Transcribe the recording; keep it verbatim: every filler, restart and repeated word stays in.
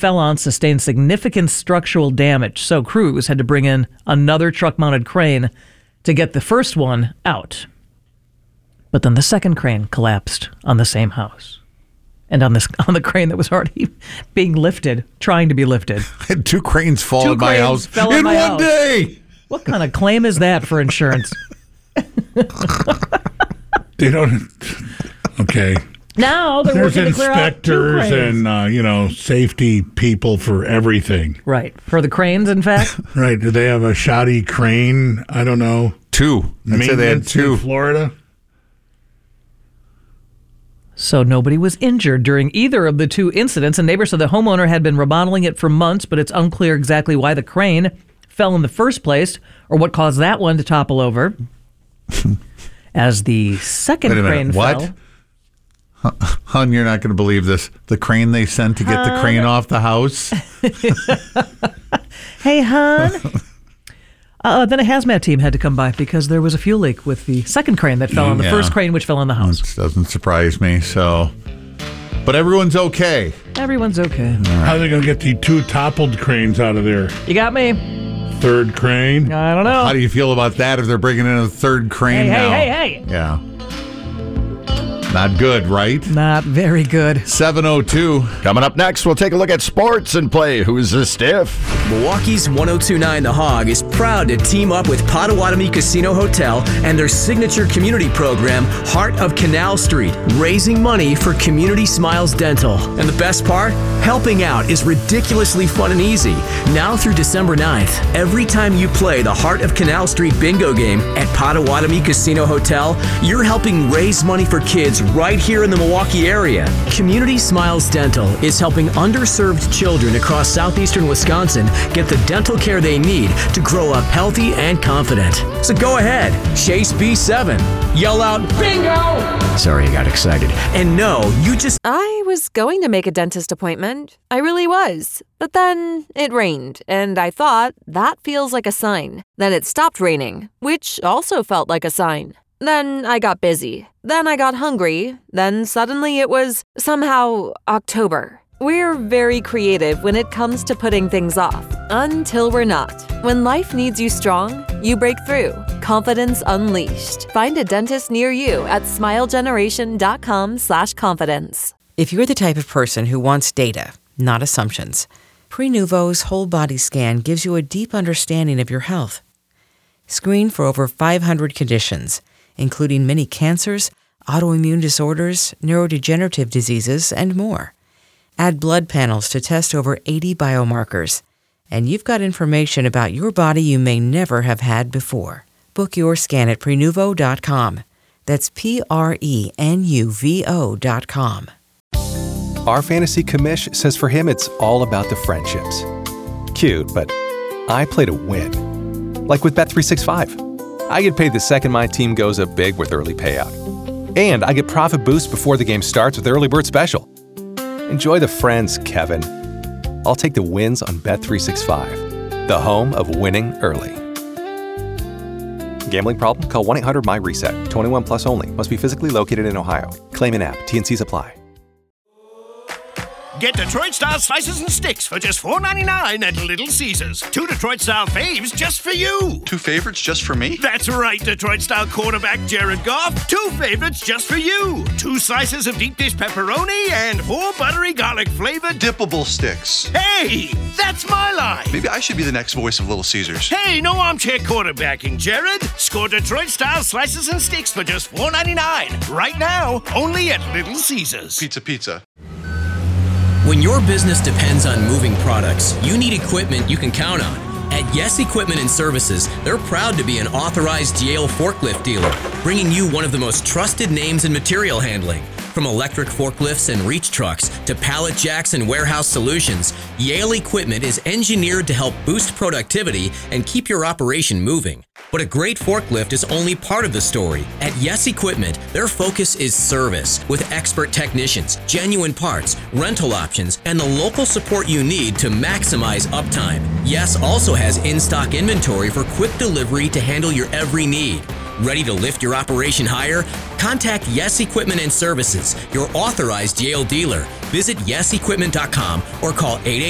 fell on sustained significant structural damage, so crews had to bring in another truck-mounted crane to get the first one out. But then the second crane collapsed on the same house. And on this on the crane that was already being lifted, trying to be lifted. Had two cranes fall Two in my cranes house fell in in my one house. day. What kind of claim is that for insurance? They don't. Okay. Now they're There's working to clear out two inspectors cranes. and, uh, you know, safety people for everything. Right. For the cranes, in fact. Right. Do they have a shoddy crane? I don't know. Two. I'd say they had Maintenance two. in Florida? So nobody was injured during either of the two incidents, and neighbors said the homeowner had been remodeling it for months, but it's unclear exactly why the crane fell in the first place or what caused that one to topple over. As the second Wait a crane minute. What? fell. Hun, you're not going to believe this. The crane they sent to get the crane off the house. Hey, hon. Uh, then a hazmat team had to come by because there was a fuel leak with the second crane that fell on the Yeah. first crane, which fell on the house. This doesn't surprise me. So, but everyone's okay. Everyone's okay. How are they going to get the two toppled cranes out of there? You got me? Third crane? I don't know. How do you feel about that if they're bringing in a third crane Hey, hey, now? hey, hey. Yeah. Not good, right? Not very good. seven oh two. Coming up next, we'll take a look at sports and play Who's the Stiff? Milwaukee's one oh two point nine The Hog is proud to team up with Potawatomi Casino Hotel and their signature community program, Heart of Canal Street, raising money for Community Smiles Dental. And the best part? Helping out is ridiculously fun and easy. Now through December ninth, every time you play the Heart of Canal Street bingo game at Potawatomi Casino Hotel, you're helping raise money for kids right here in the Milwaukee area. Community Smiles Dental is helping underserved children across southeastern Wisconsin get the dental care they need to grow up healthy and confident. So go ahead, chase B seven, yell out, bingo! Sorry, I got excited. And no, you just... I was going to make a dentist appointment. I really was. But then it rained, and I thought, that feels like a sign. Then it stopped raining, which also felt like a sign. Then I got busy. Then I got hungry. Then suddenly it was somehow October. We're very creative when it comes to putting things off, until we're not. When life needs you strong, you break through. Confidence unleashed. Find a dentist near you at smilegeneration.com slash confidence. If you're the type of person who wants data, not assumptions, Prenuvo's whole body scan gives you a deep understanding of your health. Screen for over five hundred conditions, including many cancers, autoimmune disorders, neurodegenerative diseases, and more. Add blood panels to test over eighty biomarkers, and you've got information about your body you may never have had before. Book your scan at Prenuvo dot com. That's P R E N U V O dot com. Our fantasy commish says for him it's all about the friendships. Cute, but I play to win. Like with Bet three sixty-five. I get paid the second my team goes up big with early payout. And I get profit boost before the game starts with Early Bird Special. Enjoy the friends, Kevin. I'll take the wins on Bet three sixty-five, the home of winning early. Gambling problem? Call one eight hundred M Y reset. twenty-one plus only. Must be physically located in Ohio. Claim in app. T N Cs apply. Get Detroit-style slices and sticks for just four ninety-nine at Little Caesars. Two Detroit-style faves just for you. Two favorites just for me? That's right, Detroit-style quarterback Jared Goff. Two favorites just for you. Two slices of deep dish pepperoni and four buttery garlic-flavored dippable sticks. Hey, that's my line. Maybe I should be the next voice of Little Caesars. Hey, no armchair quarterbacking, Jared. Score Detroit-style slices and sticks for just four ninety-nine. Right now, only at Little Caesars. Pizza, pizza. When your business depends on moving products, you need equipment you can count on. At Yes Equipment and Services, they're proud to be an authorized Yale forklift dealer, bringing you one of the most trusted names in material handling. From electric forklifts and reach trucks to pallet jacks and warehouse solutions, Yale Equipment is engineered to help boost productivity and keep your operation moving. But a great forklift is only part of the story. At Yes Equipment, their focus is service with expert technicians, genuine parts, rental options, and the local support you need to maximize uptime. Yes also has in-stock inventory for quick delivery to handle your every need. Ready to lift your operation higher? Contact Yes Equipment and Services, your authorized Yale dealer. Visit yes equipment dot com or call eight eight eight